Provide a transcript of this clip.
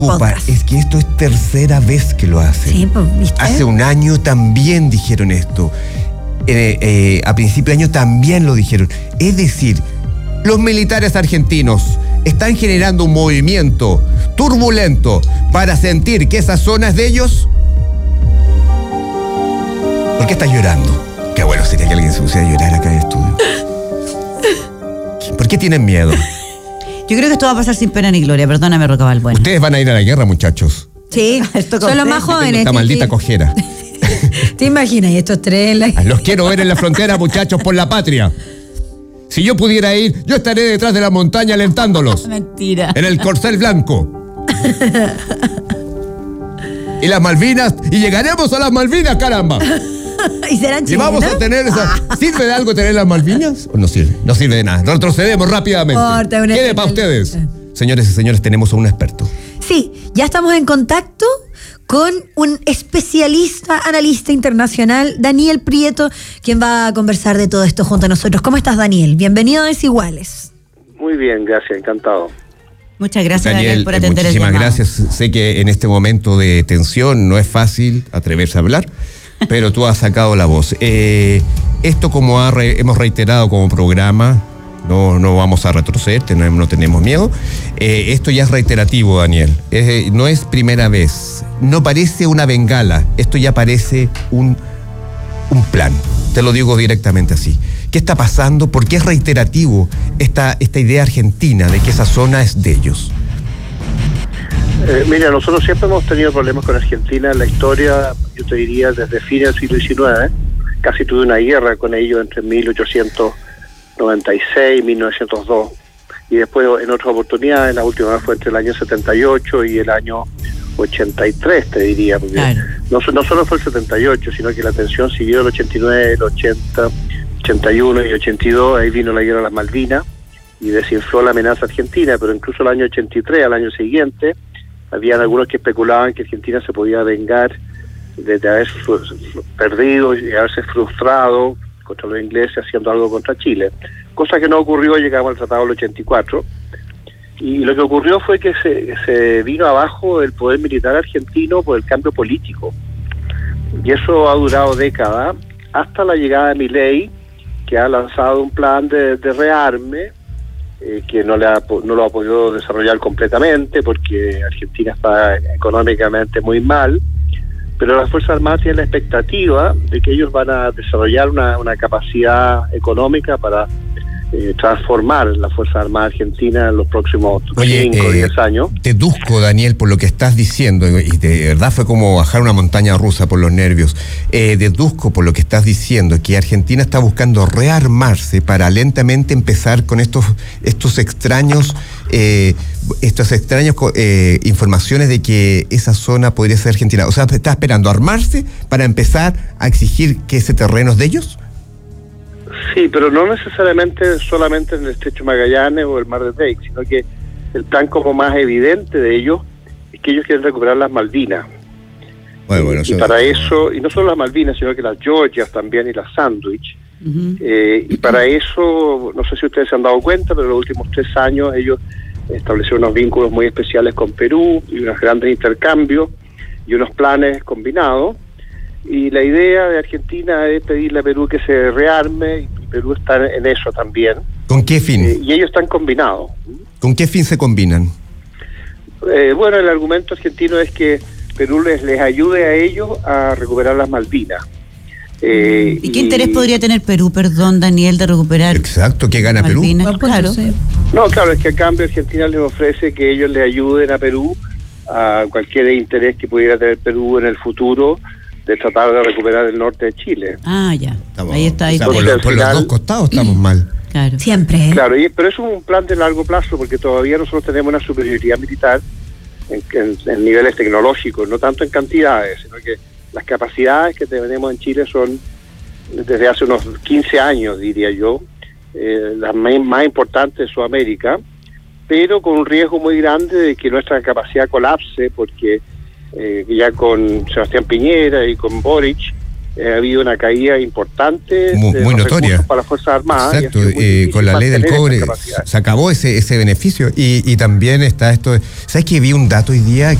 Es que esto es tercera vez que lo hacen. Sí, pues, ¿viste? Hace un año también dijeron esto. A principio de año también lo dijeron. Es decir, los militares argentinos están generando un movimiento turbulento para sentir que esa zona es de ellos. ¿Por qué estás llorando? Qué bueno sería que alguien se pusiera a llorar acá en el estudio. ¿Por qué tienen miedo? Yo creo que esto va a pasar sin pena ni gloria. Perdóname, Rocabal. Bueno. Ustedes van a ir a la guerra, muchachos. Sí, son los más jóvenes. Esta maldita cojera. ¿Te imaginas? Y estos tres... Los quiero ver en la frontera, muchachos, por la patria. Si yo pudiera ir, yo estaré detrás de la montaña alentándolos. Mentira. En el corcel blanco. Y las Malvinas, y llegaremos a las Malvinas, caramba. ¿Y serán chilenos? ¿Y vamos a tener esa... ¿Sirve de algo tener las Malvinas? ¿O no sirve? No sirve de nada. Retrocedemos rápidamente. Quede para ustedes. Señores y señores, tenemos a un experto. Sí, ya estamos en contacto con un especialista, analista internacional, Daniel Prieto, quien va a conversar de todo esto junto a nosotros. ¿Cómo estás, Daniel? Bienvenido a Desiguales. Muy bien, gracias, encantado. Muchas gracias, Daniel, por atender el llamado. Muchísimas gracias. Sé que en este momento de tensión no es fácil atreverse a hablar, pero tú has sacado la voz. Esto, como hemos reiterado como programa, no vamos a retroceder, no tenemos miedo. Esto ya es reiterativo, Daniel. No es primera vez. No parece una bengala. Esto ya parece un plan. Te lo digo directamente así. ¿Qué está pasando? ¿Por qué es reiterativo esta idea argentina de que esa zona es de ellos? Mira, nosotros siempre hemos tenido problemas con Argentina en la historia, yo te diría desde fines del siglo XIX. Casi tuve una guerra con ellos entre 1896 y 1902. Y después en otras oportunidades, la última vez fue entre el año 78 y el año 83, te diría. Porque claro. No solo fue el 78, sino que la tensión siguió el 89, el 80, 81 y 82. Ahí vino la guerra de las Malvinas y desinfló la amenaza argentina. Pero incluso el año 83, al año siguiente, habían algunos que especulaban que Argentina se podía vengar de haber perdido y haberse frustrado contra los ingleses haciendo algo contra Chile. Cosa que no ocurrió, llegamos al Tratado del 84. Y lo que ocurrió fue que se vino abajo el poder militar argentino por el cambio político. Y eso ha durado décadas, hasta la llegada de Milei, que ha lanzado un plan de rearme, que no lo ha podido desarrollar completamente, porque Argentina está económicamente muy mal. Pero las Fuerzas Armadas tienen la expectativa de que ellos van a desarrollar una capacidad económica para transformar la Fuerza Armada Argentina en los próximos 5 o 10 años. Deduzco, Daniel, por lo que estás diciendo, y de verdad fue como bajar una montaña rusa por los nervios, deduzco por lo que estás diciendo que Argentina está buscando rearmarse para lentamente empezar con estos extraños informaciones de que esa zona podría ser Argentina. O sea, ¿está esperando armarse para empezar a exigir que ese terreno es de ellos? Sí, pero no necesariamente solamente en el Estrecho Magallanes o el Mar de Drake, sino que el plan como más evidente de ellos es que ellos quieren recuperar las Malvinas. Bueno, y para eso, y no solo las Malvinas, sino que las Georgias también y las Sandwich. Uh-huh. Y para eso, no sé si ustedes se han dado cuenta, pero en los últimos 3 años ellos establecieron unos vínculos muy especiales con Perú y unos grandes intercambios y unos planes combinados. Y la idea de Argentina es pedirle a Perú que se rearme, y Perú está en eso también. ¿Con qué fin? Y ellos están combinados. ¿Con qué fin se combinan? Bueno, el argumento argentino es que Perú les ayude a ellos a recuperar las Malvinas. ¿Y qué interés podría tener Perú, perdón, Daniel, de recuperar? Exacto, ¿qué gana Malvinas? Perú? Claro. No, claro, es que a cambio Argentina les ofrece que ellos le ayuden a Perú a cualquier interés que pudiera tener Perú en el futuro, de tratar de recuperar el norte de Chile. Ah, ya. Ahí está. O sea, por los dos costados estamos mal. Claro. Siempre. Claro, pero es un plan de largo plazo, porque todavía nosotros tenemos una superioridad militar en niveles tecnológicos, no tanto en cantidades, sino que las capacidades que tenemos en Chile son, desde hace unos 15 años, diría yo, las más importantes de Sudamérica, pero con un riesgo muy grande de que nuestra capacidad colapse, porque ya con Sebastián Piñera y con Boric ha habido una caída importante muy notoria para las Fuerzas Armadas. Exacto, con la ley del cobre se acabó ese beneficio y también está esto. ¿Sabes que vi un dato hoy día